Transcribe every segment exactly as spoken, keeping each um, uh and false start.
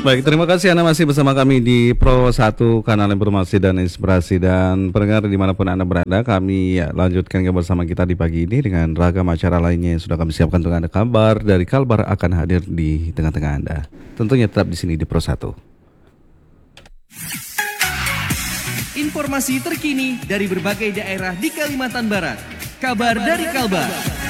Baik, terima kasih Anda masih bersama kami di Pro satu Kanal Informasi dan Inspirasi. Dan pendengar dimanapun Anda berada, kami ya, lanjutkan bersama kita di pagi ini dengan ragam acara lainnya yang sudah kami siapkan untuk Anda. Kabar dari Kalbar akan hadir di tengah-tengah Anda. Tentunya tetap di sini di Pro satu. Informasi terkini dari berbagai daerah di Kalimantan Barat. Kabar dari Kalbar.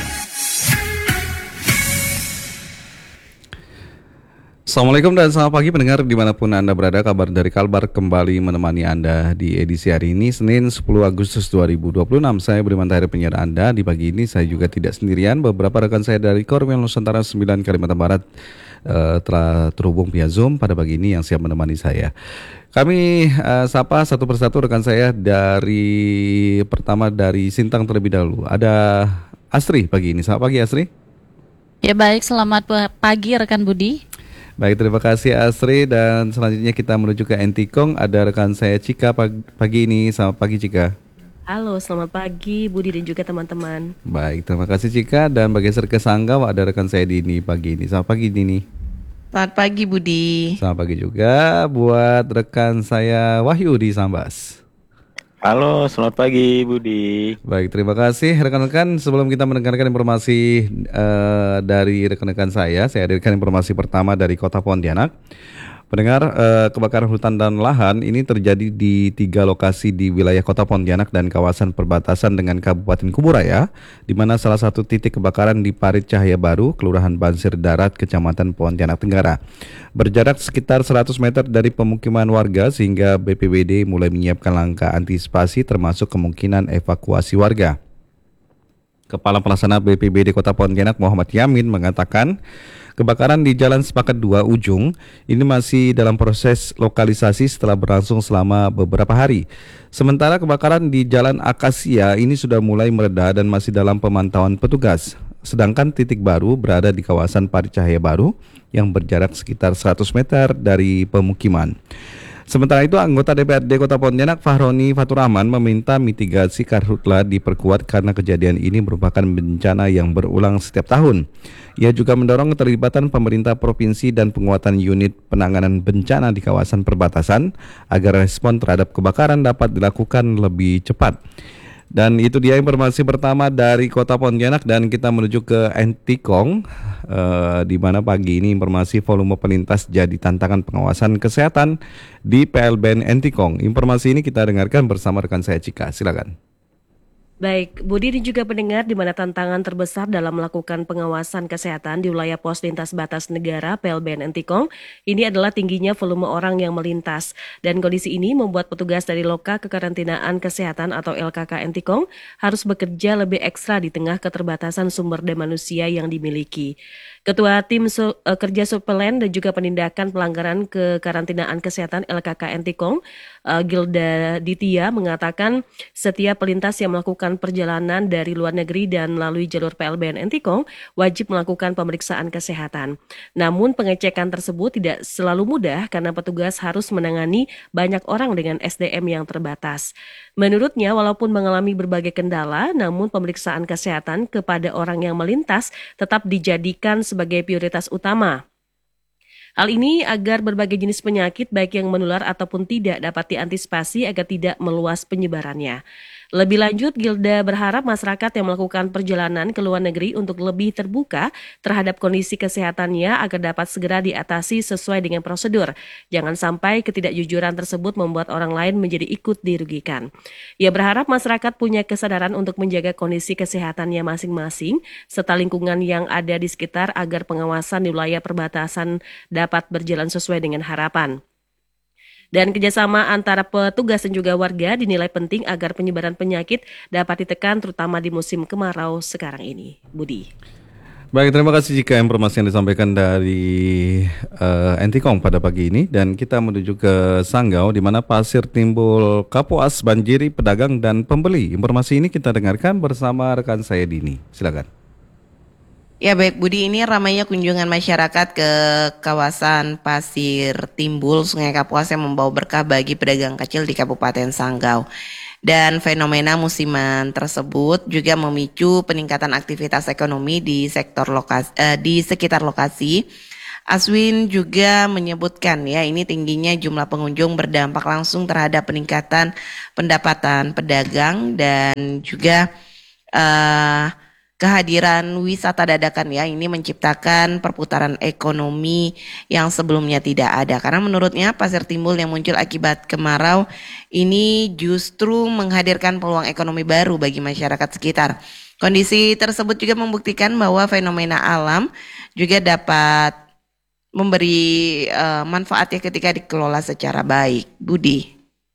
Assalamualaikum dan selamat pagi pendengar dimanapun Anda berada. Kabar dari Kalbar kembali menemani Anda di edisi hari ini, Senin sepuluh Agustus dua ribu dua puluh enam. Saya Budiman Tahir, penyiar Anda. Di pagi ini saya juga tidak sendirian. Beberapa rekan saya dari Korwil Nusantara sembilan Kalimantan Barat uh, telah terhubung via Zoom pada pagi ini yang siap menemani saya. Kami uh, sapa satu persatu rekan saya. Dari pertama dari Sintang terlebih dahulu. Ada Asri pagi ini. Selamat pagi Asri. Ya baik, selamat pagi rekan Budi. Baik, terima kasih Asri. Dan selanjutnya kita menuju ke Entikong. Ada rekan saya Cika pagi, pagi ini. Selamat pagi Cika. Halo, selamat pagi Budi dan juga teman-teman. Baik, terima kasih Cika. Dan bergeser ke Sanggau, ada rekan saya Dini pagi ini. Selamat pagi Dini. Selamat pagi Budi. Selamat pagi juga buat rekan saya Wahyu di Sambas. Halo, selamat pagi Budi. Baik, terima kasih rekan-rekan. Sebelum kita mendengarkan informasi uh, dari rekan-rekan saya, saya hadirkan informasi pertama dari Kota Pontianak. Pendengar, uh, kebakaran hutan dan lahan ini terjadi di tiga lokasi di wilayah Kota Pontianak dan kawasan perbatasan dengan Kabupaten Kuburaya, di mana salah satu titik kebakaran di Parit Cahaya Baru, Kelurahan Bansir Darat, Kecamatan Pontianak Tenggara. Berjarak sekitar seratus meter dari pemukiman warga sehingga B P B D mulai menyiapkan langkah antisipasi termasuk kemungkinan evakuasi warga. Kepala Pelaksana B P B D Kota Pontianak Muhammad Yamin mengatakan kebakaran di Jalan Sepakat dua Ujung ini masih dalam proses lokalisasi setelah berlangsung selama beberapa hari. Sementara kebakaran di Jalan Akasia ini sudah mulai mereda dan masih dalam pemantauan petugas. Sedangkan titik baru berada di kawasan Parit Cahaya Baru yang berjarak sekitar seratus meter dari pemukiman. Sementara itu, anggota D P R D Kota Pontianak Fahroni Faturrahman meminta mitigasi karhutla diperkuat karena kejadian ini merupakan bencana yang berulang setiap tahun. Ia juga mendorong keterlibatan pemerintah provinsi dan penguatan unit penanganan bencana di kawasan perbatasan agar respon terhadap kebakaran dapat dilakukan lebih cepat. Dan itu dia informasi pertama dari Kota Pontianak dan kita menuju ke Entikong, eh, di mana pagi ini informasi volume pelintas jadi tantangan pengawasan kesehatan di P L B N Entikong. Informasi ini kita dengarkan bersama rekan saya Cika, silakan. Baik, Budi dan juga pendengar, di mana tantangan terbesar dalam melakukan pengawasan kesehatan di wilayah pos lintas batas negara P L B N Entikong ini adalah tingginya volume orang yang melintas. Dan kondisi ini membuat petugas dari Loka Kekarantinaan Kesehatan atau L K K Entikong harus bekerja lebih ekstra di tengah keterbatasan sumber daya manusia yang dimiliki. Ketua Tim Su, uh, Kerja Supelen dan juga Penindakan Pelanggaran Kekarantinaan Kesehatan L K K Entikong, uh, Gilda Ditya mengatakan setiap pelintas yang melakukan perjalanan dari luar negeri dan melalui jalur P L B N Entikong wajib melakukan pemeriksaan kesehatan. Namun pengecekan tersebut tidak selalu mudah karena petugas harus menangani banyak orang dengan S D M yang terbatas. Menurutnya, walaupun mengalami berbagai kendala, namun pemeriksaan kesehatan kepada orang yang melintas tetap dijadikan sebagai prioritas utama. Hal ini agar berbagai jenis penyakit baik yang menular ataupun tidak dapat diantisipasi agar tidak meluas penyebarannya. Lebih lanjut, Gilda berharap masyarakat yang melakukan perjalanan ke luar negeri untuk lebih terbuka terhadap kondisi kesehatannya agar dapat segera diatasi sesuai dengan prosedur. Jangan sampai ketidakjujuran tersebut membuat orang lain menjadi ikut dirugikan. Ia berharap masyarakat punya kesadaran untuk menjaga kondisi kesehatannya masing-masing serta lingkungan yang ada di sekitar agar pengawasan di wilayah perbatasan dapat berjalan sesuai dengan harapan. Dan kerjasama antara petugas dan juga warga dinilai penting agar penyebaran penyakit dapat ditekan terutama di musim kemarau sekarang ini. Budi. Baik, terima kasih jika informasi yang disampaikan dari uh, Entikong pada pagi ini. Dan kita menuju ke Sanggau di mana pasir timbul kapuas banjiri pedagang dan pembeli. Informasi ini kita dengarkan bersama rekan saya Dini. Silakan. Ya baik Budi, ini ramainya kunjungan masyarakat ke kawasan Pasir Timbul Sungai Kapuas yang membawa berkah bagi pedagang kecil di Kabupaten Sanggau. Dan fenomena musiman tersebut juga memicu peningkatan aktivitas ekonomi di sektor lokasi, eh, di sekitar lokasi Aswin juga menyebutkan ya ini tingginya jumlah pengunjung berdampak langsung terhadap peningkatan pendapatan pedagang dan juga uh, kehadiran wisata dadakan ya ini menciptakan perputaran ekonomi yang sebelumnya tidak ada. Karena menurutnya pasir timbul yang muncul akibat kemarau ini justru menghadirkan peluang ekonomi baru bagi masyarakat sekitar. Kondisi tersebut juga membuktikan bahwa fenomena alam juga dapat memberi uh, manfaatnya ketika dikelola secara baik. Budi.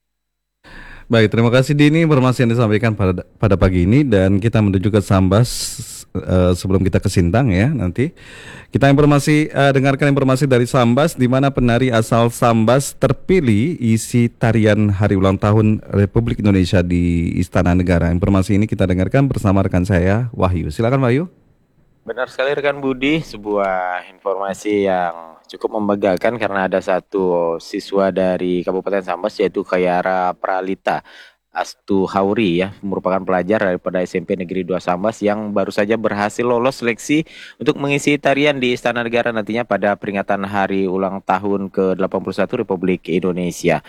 Baik, terima kasih Dini informasi yang disampaikan pada pada pagi ini dan kita menuju ke Sambas uh, sebelum kita ke Sintang ya nanti. Kita informasi uh, dengarkan informasi dari Sambas di mana penari asal Sambas terpilih isi tarian hari ulang tahun Republik Indonesia di Istana Negara. Informasi ini kita dengarkan bersama rekan saya Wahyu. Silakan Wahyu. Benar sekali rekan Budi, sebuah informasi yang cukup membanggakan karena ada satu siswa dari Kabupaten Sambas yaitu Kayara Pralita Astu Hauri ya, merupakan pelajar daripada S M P Negeri dua Sambas yang baru saja berhasil lolos seleksi untuk mengisi tarian di Istana Negara nantinya pada peringatan hari ulang tahun ke delapan puluh satu Republik Indonesia.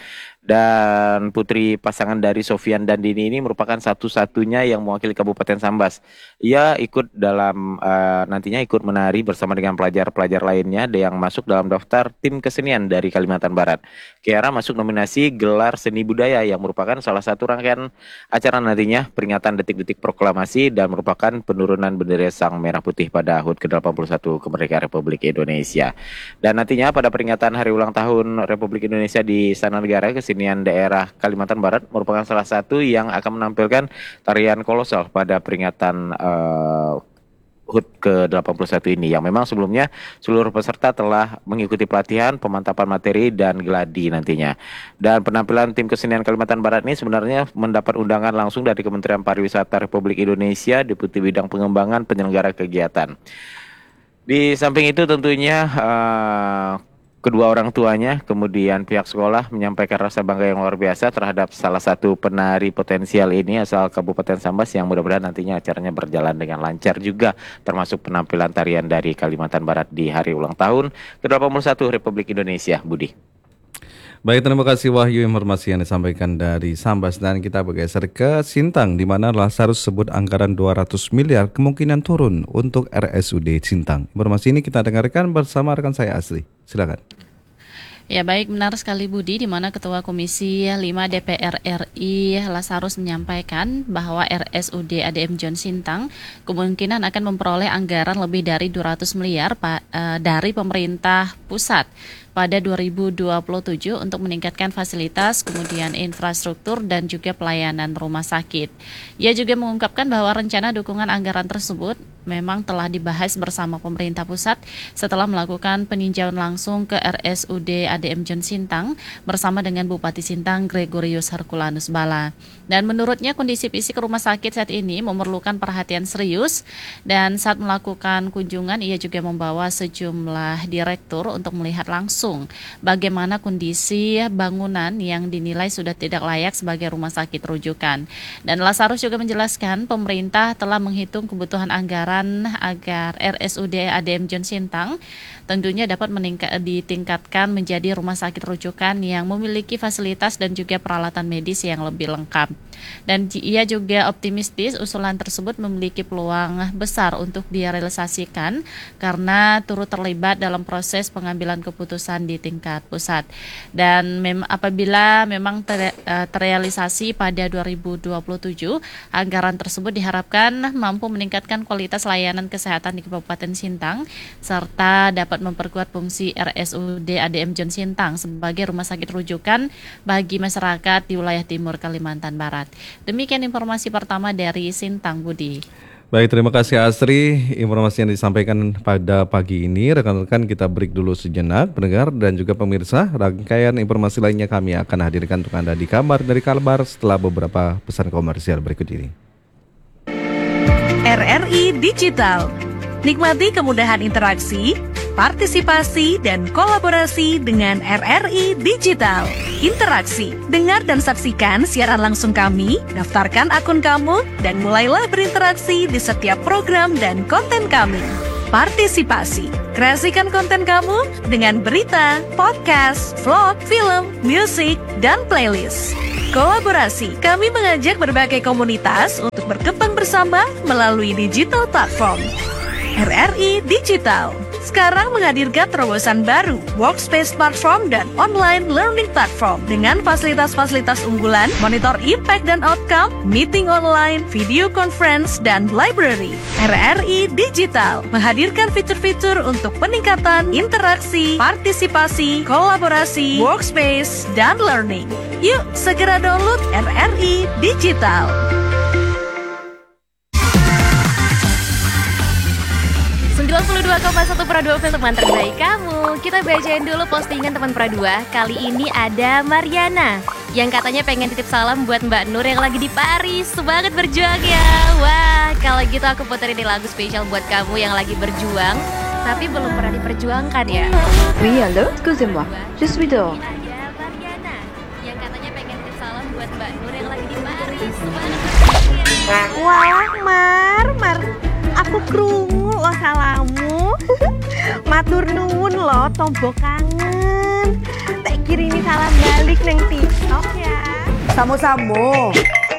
Dan putri pasangan dari Sofian dan Dini ini merupakan satu-satunya yang mewakili Kabupaten Sambas. Ia ikut dalam uh, nantinya ikut menari bersama dengan pelajar-pelajar lainnya yang masuk dalam daftar tim kesenian dari Kalimantan Barat. Kiara masuk nominasi gelar seni budaya yang merupakan salah satu rangkaian acara nantinya peringatan detik-detik proklamasi dan merupakan penurunan bendera Sang Merah Putih pada H U T ke delapan puluh satu kemerdekaan Republik Indonesia. Dan nantinya pada peringatan hari ulang tahun Republik Indonesia di Istana Negara, kesenian daerah Kalimantan Barat merupakan salah satu yang akan menampilkan tarian kolosal pada peringatan uh, H U T ke delapan puluh satu ini yang memang sebelumnya seluruh peserta telah mengikuti pelatihan, pemantapan materi dan geladi nantinya. Dan penampilan tim kesenian Kalimantan Barat ini sebenarnya mendapat undangan langsung dari Kementerian Pariwisata Republik Indonesia, Deputi Bidang Pengembangan Penyelenggara Kegiatan. Di samping itu tentunya uh, kedua orang tuanya, kemudian pihak sekolah menyampaikan rasa bangga yang luar biasa terhadap salah satu penari potensial ini asal Kabupaten Sambas yang mudah-mudahan nantinya acaranya berjalan dengan lancar juga, termasuk penampilan tarian dari Kalimantan Barat di hari ulang tahun ke delapan puluh satu Republik Indonesia. Budi. Baik, terima kasih Wahyu informasi yang disampaikan dari Sambas dan kita bergeser ke Sintang di mana Lazarus sebut anggaran dua ratus miliar kemungkinan turun untuk R S U D Sintang. Informasi ini kita dengarkan bersama rekan saya Asli. Silakan. Ya baik, benar sekali Budi, di mana Ketua Komisi lima D P R R I Lazarus menyampaikan bahwa R S U D A D M John Sintang kemungkinan akan memperoleh anggaran lebih dari dua ratus miliar pa, uh, dari pemerintah pusat pada dua ribu dua puluh tujuh untuk meningkatkan fasilitas, kemudian infrastruktur dan juga pelayanan rumah sakit. Ia juga mengungkapkan bahwa rencana dukungan anggaran tersebut memang telah dibahas bersama pemerintah pusat setelah melakukan peninjauan langsung ke R S U D A D M John Sintang bersama dengan Bupati Sintang Gregorius Herculanus Bala. Dan menurutnya kondisi fisik rumah sakit saat ini memerlukan perhatian serius dan saat melakukan kunjungan ia juga membawa sejumlah direktur untuk melihat langsung bagaimana kondisi bangunan yang dinilai sudah tidak layak sebagai rumah sakit rujukan. Dan Lazarus juga menjelaskan pemerintah telah menghitung kebutuhan anggaran agar R S U D A D M John Sintang tentunya dapat meningkat, ditingkatkan menjadi rumah sakit rujukan yang memiliki fasilitas dan juga peralatan medis yang lebih lengkap. Dan ia juga optimistis usulan tersebut memiliki peluang besar untuk direalisasikan karena turut terlibat dalam proses pengambilan keputusan di tingkat pusat. Dan mem- apabila memang ter- terrealisasi pada dua ribu dua puluh tujuh, anggaran tersebut diharapkan mampu meningkatkan kualitas layanan kesehatan di Kabupaten Sintang serta dapat memperkuat fungsi R S U D A D M John Sintang sebagai rumah sakit rujukan bagi masyarakat di wilayah timur Kalimantan Barat. Demikian informasi pertama dari Sintang, Budi. Baik, terima kasih Asri. Informasi yang disampaikan pada pagi ini, rekan-rekan kita break dulu sejenak, pendengar dan juga pemirsa. Rangkaian informasi lainnya kami akan hadirkan untuk Anda di Kabar dari Kalbar setelah beberapa pesan komersial berikut ini. R R I Digital. Nikmati kemudahan interaksi, partisipasi, dan kolaborasi dengan R R I Digital. Interaksi, dengar dan saksikan siaran langsung kami, daftarkan akun kamu, dan mulailah berinteraksi di setiap program dan konten kami. partisipasi. Kreasikan konten kamu dengan berita, podcast, vlog, film, musik, dan playlist. Kolaborasi, kami mengajak berbagai komunitas untuk berkembang bersama melalui digital platform. R R I Digital sekarang menghadirkan terobosan baru, workspace platform dan online learning platform dengan fasilitas-fasilitas unggulan, monitor impact dan outcome, meeting online, video conference, dan library. R R I Digital menghadirkan fitur-fitur untuk peningkatan interaksi, partisipasi, kolaborasi, workspace, dan learning. Yuk, segera download R R I Digital. sembilan puluh dua koma satu Pro dua film teman terbaik kamu. Kita bacain dulu postingan teman Pro dua. Kali ini ada Mariana yang katanya pengen titip salam buat Mbak Nur yang lagi di Paris. Semangat berjuang ya. Wah, kalau gitu aku puterin nih lagu spesial buat kamu yang lagi berjuang tapi belum pernah diperjuangkan ya. Oui, allô, excusez-moi. Je suis dehors. Ada Mariana yang katanya pengen titip salam buat Mbak Nur yang lagi di Paris. Semangat berjuang ya. Wah, Mar, Mar. Aku krungu lo salamu. Matur nuwun lo tombo kangen. Tak kirimi salam balik neng TikTok ya. Samo-samo.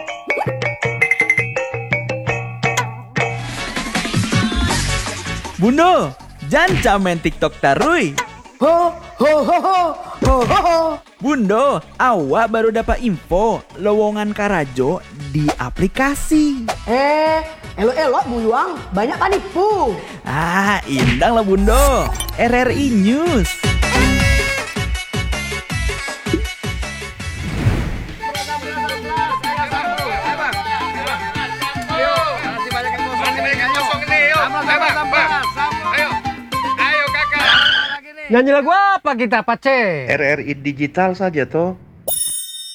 Bundo, jangan main TikTok tarui. Ho ho ho ho ho ho ho. Bundo, awak baru dapat info lowongan Karajo di aplikasi. Eh, elok-elok buyuang, banyak panipu. Ah, indang lah Bundo. R R I News. Nyanyi lagu apa kita, Pace? R R I Digital saja toh.